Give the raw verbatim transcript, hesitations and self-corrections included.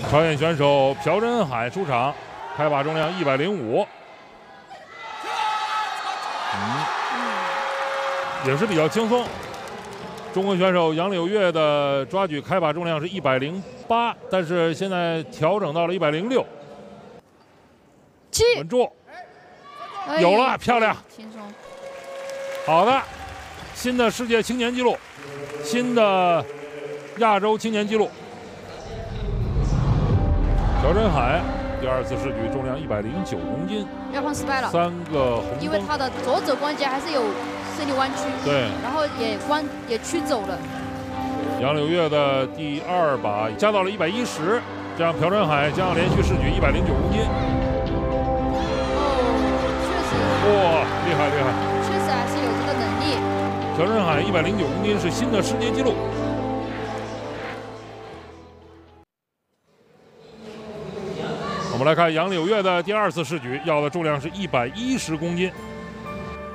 朝鲜选手朴真海出场，开把重量一百零五。嗯，也是比较轻松。中国选手杨柳月的抓举开把重量是一百零八，但是现在调整到了一百零六。稳住，有了，漂亮， 轻松。 好的，新的世界青年纪录，新的亚洲青年纪录。朴真海第二次试举重量一百零九公斤， 要换失败了， 三个红灯， 因为他的左肘关节还是有身体弯曲， 对， 然后也弯也曲走了。 杨柳月的第二把加到了一百一十，这样朴真海将连续试举一百零九公斤。哇，厉害厉害！ 确实还是有这个能力。 朴真海一百零九公斤是新的世界纪录。我们来看杨柳月的第二次试举，要的重量是一百一十公斤。